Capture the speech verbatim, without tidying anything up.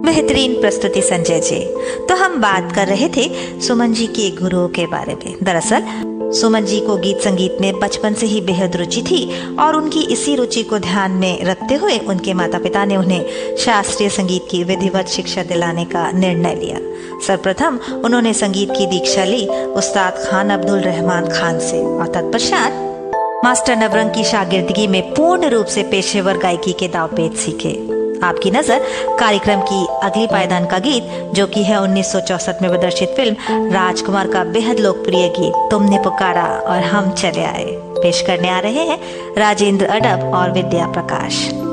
बेहतरीन प्रस्तुति संजय जी। तो हम बात कर रहे थे सुमन जी के गुरुओं के बारे में। दरअसल सुमन जी को गीत संगीत में बचपन से ही बेहद रुचि थी और उनकी इसी रुचि को ध्यान में रखते हुए उनके माता पिता ने उन्हें शास्त्रीय संगीत की विधिवत शिक्षा दिलाने का निर्णय लिया। सर्वप्रथम उन्होंने संगीत की दीक्षा ली उस्ताद खान अब्दुल रहमान खान से और तत्पश्चात मास्टर नवरंग की शागिर्दगी में पूर्ण रूप से पेशेवर गायकी के दांव पेच सीखे। आपकी नजर कार्यक्रम की अगली पायदान का गीत, जो कि है उन्नीस सौ चौसठ में प्रदर्शित फिल्म राजकुमार का बेहद लोकप्रिय गीत तुमने पुकारा और हम चले आए, पेश करने आ रहे हैं राजेंद्र अडब और विद्या प्रकाश।